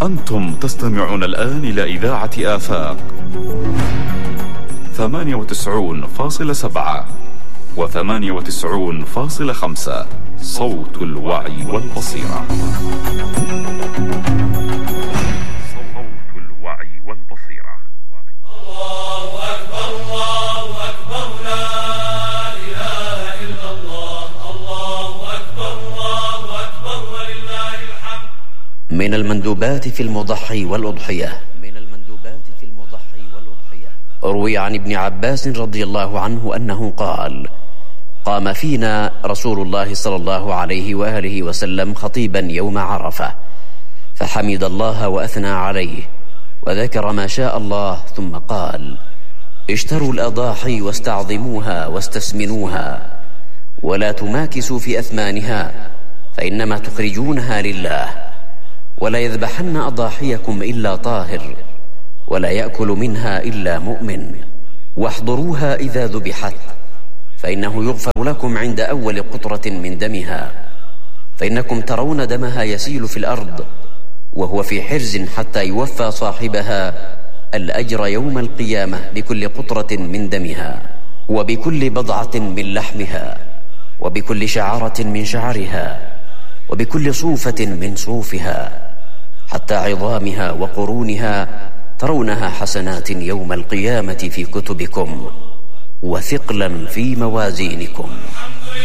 أنتم تستمعون الآن إلى إذاعة آفاق 98.7 و98.5 صوت الوعي والبصيرة. صوت الوعي والبصيرة. الله أكبر الله أكبر لا إله إلا الله الله أكبر ولله الحمد. من المندوبات في المضحي والأضحية روي عن ابن عباس رضي الله عنه أنه قال: قام فينا رسول الله صلى الله عليه وآله وسلم خطيبا يوم عرفة، فحمد الله وأثنى عليه وذكر ما شاء الله، ثم قال: اشتروا الأضاحي واستعظموها واستسمنوها، ولا تماكسوا في أثمانها، فإنما تخرجونها لله، ولا يذبحن أضاحيكم إلا طاهر، ولا يأكل منها إلا مؤمن، واحضروها إذا ذبحت، فإنه يغفر لكم عند أول قطرة من دمها، فإنكم ترون دمها يسيل في الأرض وهو في حرز حتى يوفى صاحبها الأجر يوم القيامة بكل قطرة من دمها، وبكل بضعة من لحمها، وبكل شعرة من شعرها، وبكل صوفة من صوفها، حتى عظامها وقرونها ترونها حسنات يوم القيامة في كتبكم وثقلا في موازينكم.